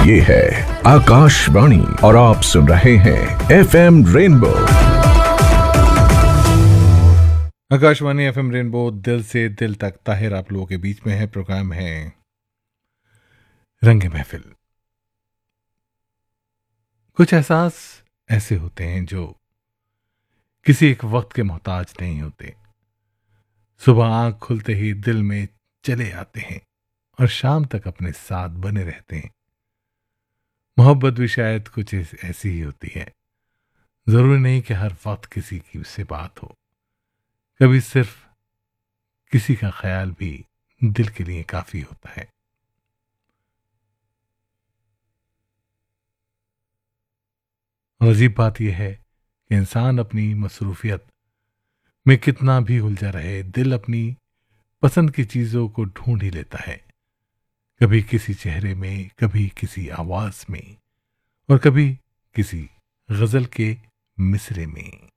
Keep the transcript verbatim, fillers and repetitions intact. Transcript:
ये है आकाशवाणी और आप सुन रहे हैं F M rainbow. Akashvani F M rainbow, दिल से दिल तक। ताहिर आप लोगों के बीच में है। प्रोग्राम है रंग महफिल। कुछ एहसास ऐसे होते हैं जो किसी एक वक्त के मोहताज नहीं होते। सुबह आंख खुलते ही दिल में चले आते हैं और शाम तक अपने साथ बने रहते हैं। मोहब्बत भी शायद कुछ ऐसी ही होती है। जरूरी नहीं कि हर वक्त किसी की से बात हो, कभी सिर्फ किसी का ख्याल भी दिल के लिए काफी होता है। और अजीब बात यह है कि इंसान अपनी मसरूफियत में कितना भी उलझा रहे, दिल अपनी पसंद की चीजों को ढूंढ ही लेता है। कभी किसी चेहरे में, कभी किसी आवाज में और कभी किसी गजल के मिसरे में।